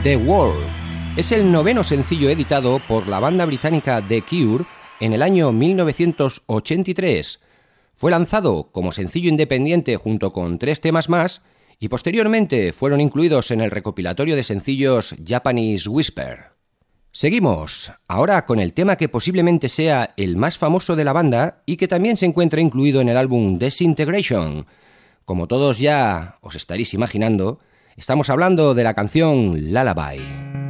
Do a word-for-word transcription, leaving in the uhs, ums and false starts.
The Wall. Es el noveno sencillo editado por la banda británica The Cure en el año mil novecientos ochenta y tres. Fue lanzado como sencillo independiente junto con tres temas más y posteriormente fueron incluidos en el recopilatorio de sencillos Japanese Whisper. Seguimos, ahora con el tema que posiblemente sea el más famoso de la banda y que también se encuentra incluido en el álbum Disintegration. Como todos ya os estaréis imaginando, estamos hablando de la canción Lullaby.